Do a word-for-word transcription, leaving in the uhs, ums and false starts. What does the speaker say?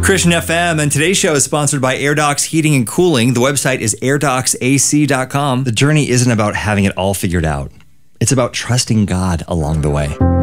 Christian F M, and today's show is sponsored by AirDocs Heating and Cooling. The website is air docs A C dot com. The journey isn't about having it all figured out. It's about trusting God along the way.